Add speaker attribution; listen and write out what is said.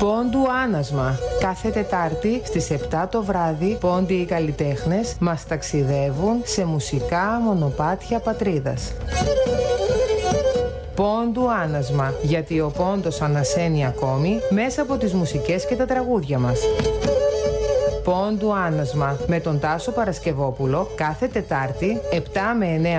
Speaker 1: Πόντου Άνασμα. Κάθε Τετάρτη στις 7 το βράδυ, πόντοι οι καλλιτέχνες μας ταξιδεύουν σε μουσικά μονοπάτια πατρίδας. Πόντου Άνασμα, γιατί ο πόντος ανασένει ακόμη μέσα από τις μουσικές και τα τραγούδια μας. Πόντου Άνασμα με τον Τάσο Παρασκευόπουλο κάθε Τετάρτη 7 με 9